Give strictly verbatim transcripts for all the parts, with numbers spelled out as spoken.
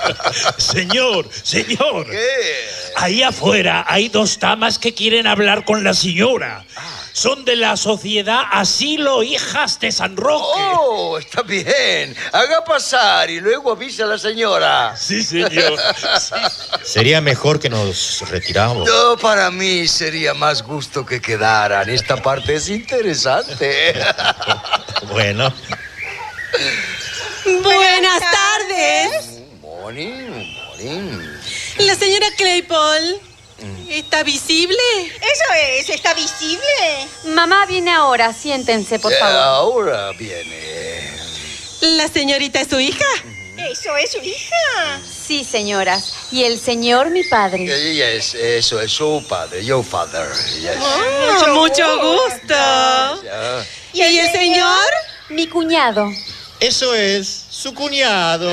Señor, señor. ¿Qué? Ahí afuera hay dos damas que quieren hablar con la señora. Ah. Son de la sociedad Asilo Hijas de San Roque. Oh, está bien. Haga pasar y luego avisa a la señora. Sí, señor. Sí. Sería mejor que nos retiramos. No, para mí sería más gusto que quedaran. Esta parte es interesante. Bueno. Buenas tardes. Morning, morning. La señora Claypole. ¿Está visible? Eso es, ¿está visible? Mamá viene ahora, siéntense, por Eh, favor. ahora viene. ¿La señorita es su hija? ¿Eso es su hija? Sí, señoras. Y el señor, mi padre. Ella es, eso es su padre, your father. Yes. Oh, mucho, mucho gusto. Yeah. ¿Y el, ¿Y el señor? Mi cuñado. Eso es su cuñado.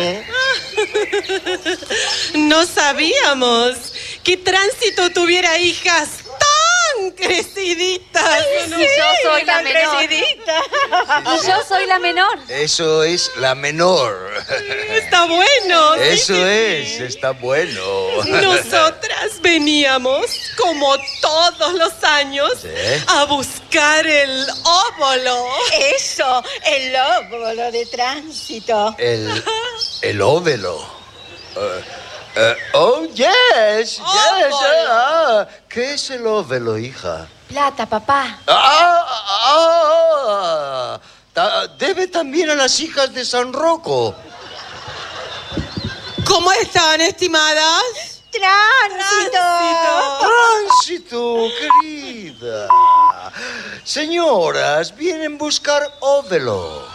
No sabíamos que Tránsito tuviera hijas tan creciditas. Sí, ¿no? Yo soy la menor. Crecidita. Y yo soy la menor. Eso es la menor. Está bueno. Eso sí, es, sí. está bueno. Nosotras veníamos, como todos los años, ¿sí? a buscar el óvulo. Eso, el óvulo de Tránsito. El, el óvulo. Uh, uh, oh, yes, yes. Ah, ¿qué es el óvulo, hija? Plata, papá. Ah, ah, ah, debe también a las hijas de San Rocco. ¿Cómo están, estimadas? Tránsito. Tránsito, querida. Señoras, vienen a buscar óvulo.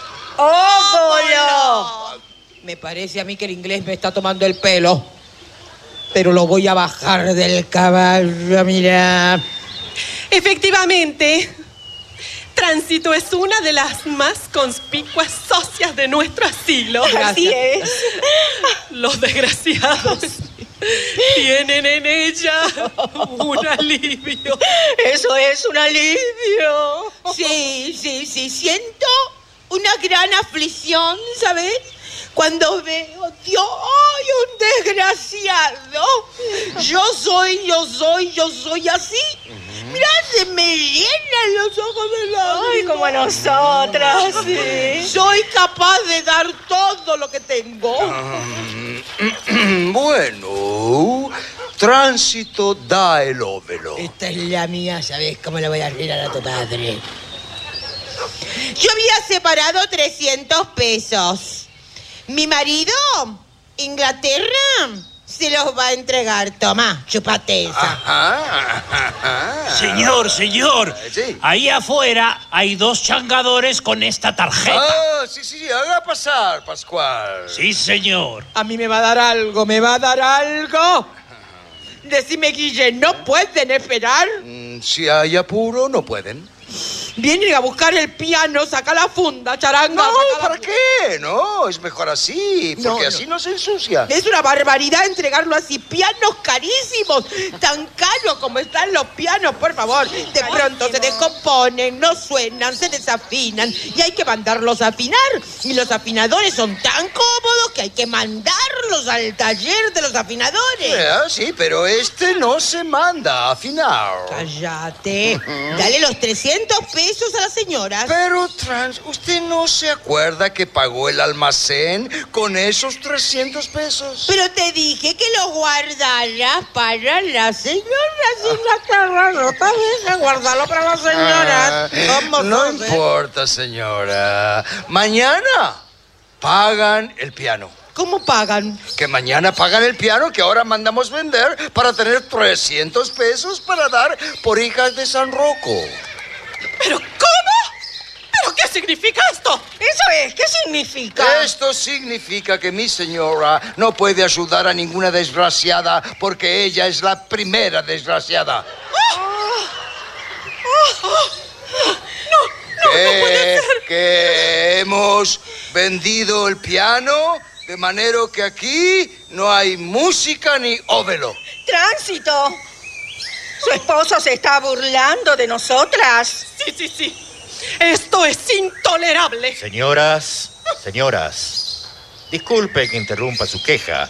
¡Óvulo! Me parece a mí que el inglés me está tomando el pelo. Pero lo voy a bajar del caballo, mira. Efectivamente, Tránsito es una de las más conspicuas socias de nuestro asilo. Así es. Los desgraciados tienen en ella un alivio. Eso es un alivio. Sí, sí, sí. Siento una gran aflicción, ¿sabes? Cuando veo, Dios, ¡ay, un desgraciado! Yo soy, yo soy, yo soy así. Mirá, se me llenan los ojos de lágrimas. Ay, como a nosotras, sí. Soy capaz de dar todo lo que tengo. Um, bueno, Tránsito da el óvulo. Esta es la mía, ¿sabes cómo la voy a arreglar a tu padre? Yo había separado trescientos pesos. Mi marido, Inglaterra, se los va a entregar. Toma, chupate esa. Ajá, ajá. Señor, señor. Sí. Ahí afuera hay dos changadores con esta tarjeta. Ah, sí, sí, haga pasar, Pascual. Sí, señor. A mí me va a dar algo, me va a dar algo. Decime, Guille, ¿no pueden esperar? Mm, si hay apuro, no pueden. Vienen a buscar el piano, saca la funda, charanga. No, saca la ¿para funda. qué? No, es mejor así, porque No, no. así no se ensucia. Es una barbaridad entregarlo así. Pianos carísimos, tan caros como están los pianos, por favor. De pronto se descomponen, no suenan, se desafinan y hay que mandarlos a afinar. Y los afinadores son tan cómodos que hay que mandarlos al taller de los afinadores. Eh, sí, pero este no se manda a afinar. Cállate. Dale los trescientos pesos a la señora. Pero, Trans, ¿usted no se acuerda que pagó el almacén con esos trescientos pesos? Pero te dije que lo guardaras para la señora. Sin la cara, no está bien guardarlo para la señora. Ah, ¿Cómo no sos, eh? importa, señora. Mañana pagan el piano. ¿Cómo pagan? Que mañana pagan el piano que ahora mandamos vender para tener trescientos pesos para dar por hijas de San Rocco. ¿Pero cómo? ¿Pero qué significa esto? Eso es, ¿qué significa? Esto significa que mi señora no puede ayudar a ninguna desgraciada porque ella es la primera desgraciada. que, que hemos vendido el piano de manera que aquí no hay música ni óvulo. Tránsito. Su esposo se está burlando de nosotras. Sí, sí, sí. Esto es intolerable. Señoras, señoras, disculpe que interrumpa su queja,